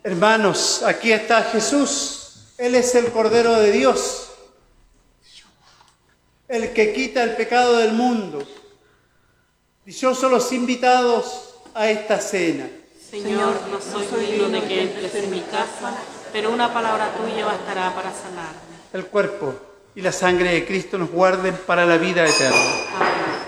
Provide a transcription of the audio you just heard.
Hermanos, aquí está Jesús. Él es el Cordero de Dios, el que quita el pecado del mundo. Dichosos los invitados a esta cena. Señor, no soy digno de que entres en mi casa, pero una palabra tuya bastará para sanarme. El cuerpo y la sangre de Cristo nos guarden para la vida eterna. Amén.